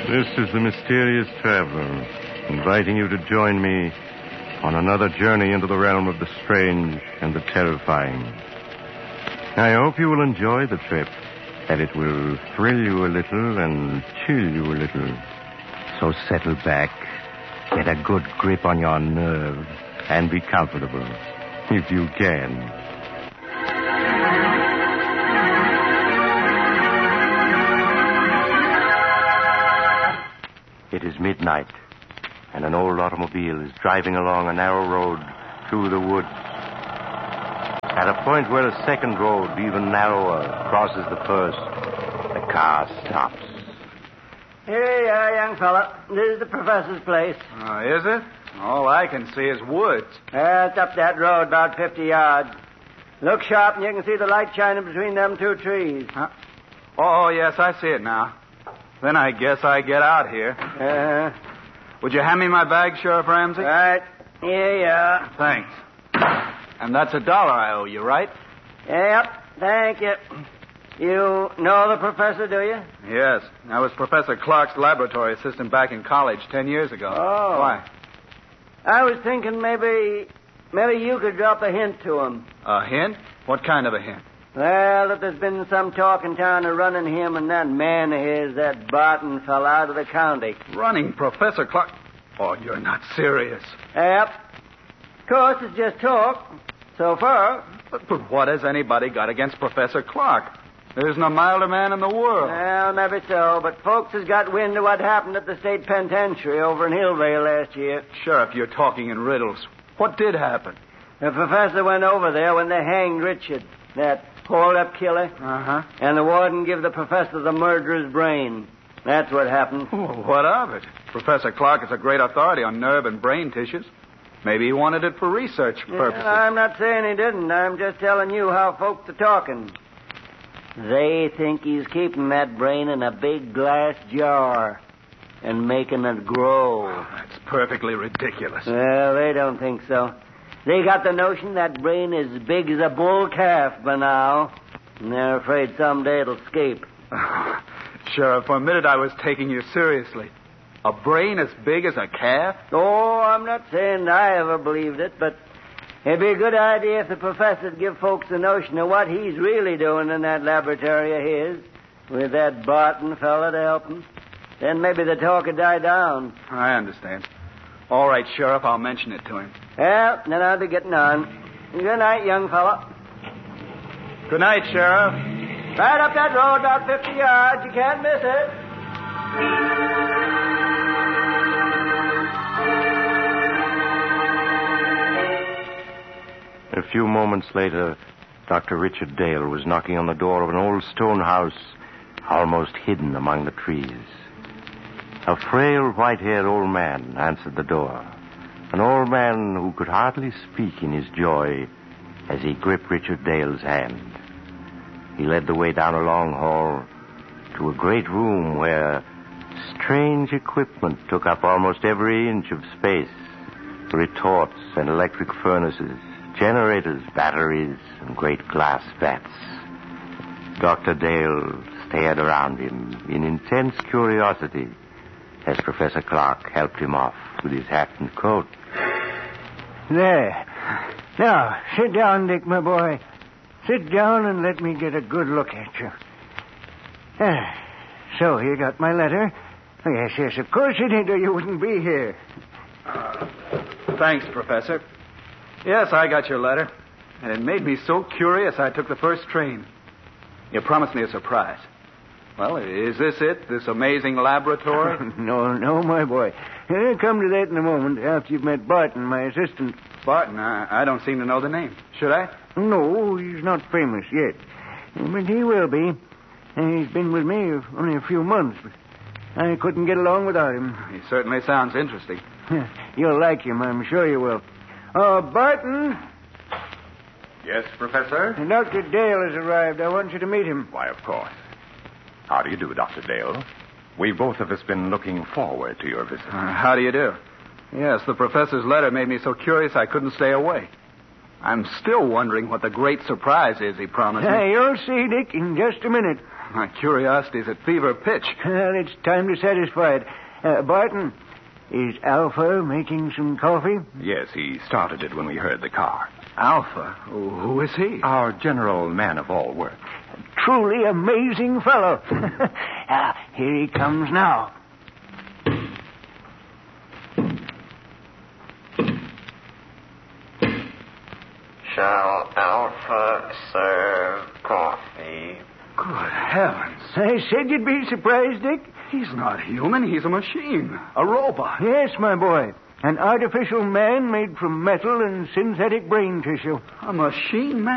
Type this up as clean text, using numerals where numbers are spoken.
This is the Mysterious Traveler, inviting you to join me on another journey into the realm of the strange and the terrifying. I hope you will enjoy the trip, that it will thrill you a little and chill you a little. So settle back, get a good grip on your nerve, and be comfortable, if you can. It is midnight, and an old automobile is driving along a narrow road through the woods. At a point where a second road, even narrower, crosses the first, the car stops. Here you are, young fella. This is the professor's place. Is it? All I can see is woods. It's up that road about 50 yards. Look sharp and you can see the light shining between them two trees. Huh? Oh, yes, I see it now. Then I guess I get out here. Would you hand me my bag, Sheriff Ramsey? Right. Here you are. Thanks. And that's $1 I owe you, right? Yep. Thank you. You know the professor, do you? Yes. I was Professor Clark's laboratory assistant back in college 10 years ago. Oh. Why? I was thinking maybe you could drop a hint to him. A hint? What kind of a hint? Well, that there's been some talk in town of running him and that man of his, that Barton fella, out of the county. Running Professor Clark? Oh, you're not serious. Yep. Of course, it's just talk. So far. But what has anybody got against Professor Clark? There isn't a milder man in the world. Well, maybe so, but folks has got wind of what happened at the state penitentiary over in Hillvale last year. Sheriff, you're talking in riddles. What did happen? The professor went over there when they hanged Richard, that hold-up killer. Uh-huh. And the warden gave the professor the murderer's brain. That's what happened. Well, what of it? Professor Clark is a great authority on nerve and brain tissues. Maybe he wanted it for research purposes. I'm not saying he didn't. I'm just telling you how folks are talking. They think he's keeping that brain in a big glass jar and making it grow. Oh, that's perfectly ridiculous. Well, they don't think so. They got the notion that brain is as big as a bull calf by now, and they're afraid someday it'll escape. Sheriff, for a minute I was taking you seriously. A brain as big as a calf? Oh, I'm not saying I ever believed it, but it'd be a good idea if the professor'd give folks the notion of what he's really doing in that laboratory of his, with that Barton fella to help him. Then maybe the talk would die down. I understand. All right, Sheriff, I'll mention it to him. Well, then I'll be getting on. Good night, young fella. Good night, Sheriff. Right up that road about 50 yards. You can't miss it. A few moments later, Dr. Richard Dale was knocking on the door of an old stone house almost hidden among the trees. A frail, white-haired old man answered the door. An old man who could hardly speak in his joy as he gripped Richard Dale's hand. He led the way down a long hall to a great room where strange equipment took up almost every inch of space. Retorts and electric furnaces, generators, batteries, and great glass vats. Dr. Dale stared around him in intense curiosity as Professor Clark helped him off with his hat and coat. There. Now, sit down, Dick, my boy. Sit down and let me get a good look at you. So, you got my letter? Yes, of course you did, or you wouldn't be here. Thanks, Professor. Yes, I got your letter. And it made me so curious I took the first train. You promised me a surprise. Well, is this it? This amazing laboratory? No, my boy. I'll come to that in a moment after you've met Barton, my assistant. Barton? I don't seem to know the name. Should I? No, he's not famous yet. But he will be. He's been with me only a few months, but I couldn't get along without him. He certainly sounds interesting. You'll like him, I'm sure you will. Barton? Yes, Professor? Dr. Dale has arrived. I want you to meet him. Why, of course. How do you do, Dr. Dale? We've both of us been looking forward to your visit. How do you do? Yes, the professor's letter made me so curious I couldn't stay away. I'm still wondering what the great surprise is he promised me. You'll see, Dick, in just a minute. My curiosity's at fever pitch. Well, it's time to satisfy it. Barton, is Alpha making some coffee? Yes, he started it when we heard the car. Alpha? Who is he? Our general man of all work. Truly amazing fellow. Here he comes now. Shall Alpha serve coffee? Good heavens. I said you'd be surprised, Dick. He's not human. He's a machine. A robot. Yes, my boy. An artificial man made from metal and synthetic brain tissue. A machine man.